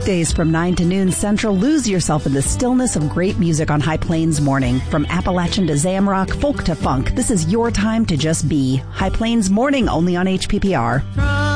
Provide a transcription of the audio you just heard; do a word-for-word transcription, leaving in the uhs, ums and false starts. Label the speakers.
Speaker 1: Weekdays from nine to noon Central, lose yourself in the stillness of great music on High Plains Morning. From Appalachian to Zamrock, folk to funk, this is your time to just be. High Plains Morning, only on H P P R.